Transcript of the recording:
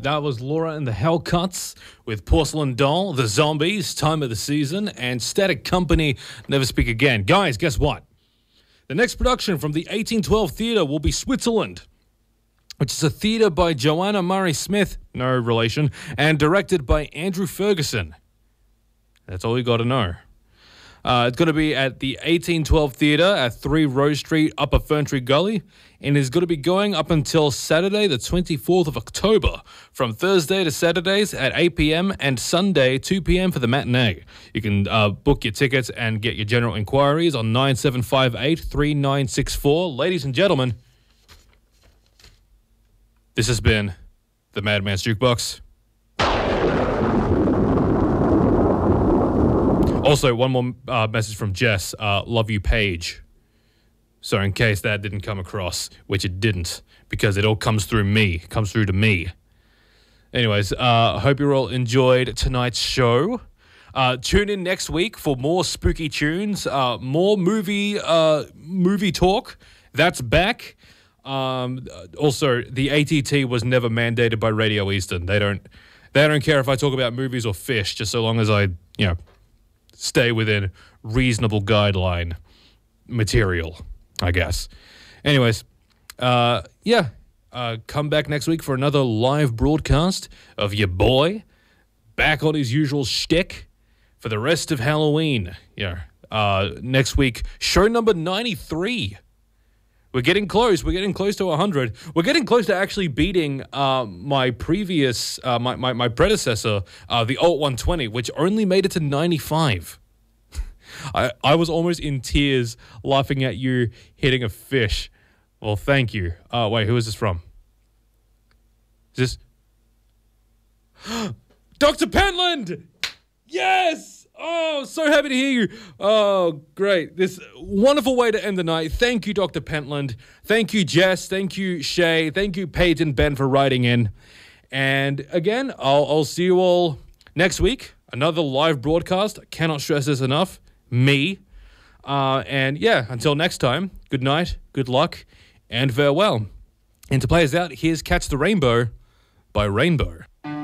That was Laura and the Hellcuts with Porcelain Doll, The Zombies, Time of the Season, and Static Company, Never Speak Again. Guys, guess what? The next production from the 1812 Theatre will be Switzerland, which is a theatre by Joanna Murray Smith, no relation, and directed by Andrew Ferguson. That's all you got to know. It's going to be at the 1812 Theatre at 3 Rose Street, Upper Ferntree Gully, and is going to be going up until Saturday, the 24th of October, from Thursday to Saturdays at 8 p.m. and Sunday, 2 p.m. for the matinee. You can book your tickets and get your general inquiries on 9758-3964. Ladies and gentlemen, this has been the Madman's Jukebox. Also, one more message from Jess. Love you, Paige. So in case that didn't come across, which it didn't, because it all comes through to me. Anyways, I hope you all enjoyed tonight's show. Tune in next week for more spooky tunes, more movie talk. That's back. Also, the ATT was never mandated by Radio Eastern. They don't care if I talk about movies or fish, just so long as I, stay within reasonable guideline material, I guess. Anyways, come back next week for another live broadcast of your boy back on his usual shtick for the rest of Halloween. Next week, show number 93. We're getting close. We're getting close to 100. We're getting close to actually beating my previous, my predecessor, the Alt 120, which only made it to 95. I was almost in tears laughing at you hitting a fish. Well, thank you. Wait, who is this from? Is this... Dr. Pentland! Yes! Oh, so happy to hear you. Oh, great. This wonderful way to end the night. Thank you, Dr. Pentland. Thank you, Jess. Thank you, Shay. Thank you, Paige and Ben, for writing in. And again, I'll see you all next week. Another live broadcast. I cannot stress this enough. Me. Until next time, good night, good luck, and farewell. And to play us out, here's Catch the Rainbow by Rainbow.